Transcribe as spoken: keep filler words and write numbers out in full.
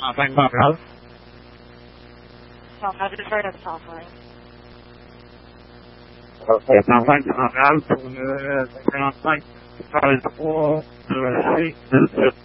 nothing but love. No, I just heard it softly. Okay, nothing but love. Nothing but love.